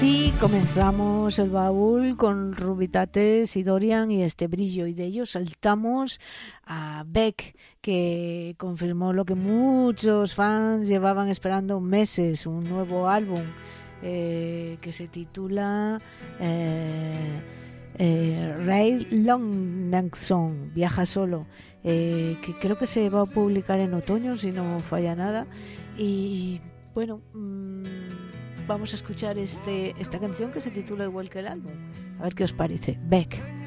Y comenzamos el baúl con Rubitates y Dorian y este brillo, y de ellos saltamos a Beck, que confirmó lo que muchos fans llevaban esperando meses, un nuevo álbum que se titula Ray Longnaxon, Viaja Solo, que creo que se va a publicar en otoño si no falla nada. Y bueno, vamos a escuchar esta canción que se titula igual que el álbum. A ver qué os parece. Beck.